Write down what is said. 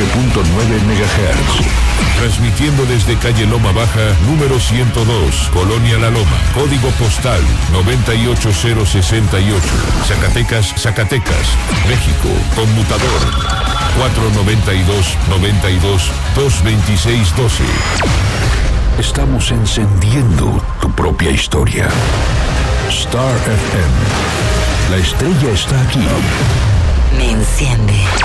MHz. Transmitiendo desde calle Loma Baja, número 102, Colonia La Loma, código postal 98068, Zacatecas, Zacatecas, México, conmutador 492-92-226-12. Estamos encendiendo tu propia historia. Star FM. La estrella está aquí. Me enciende.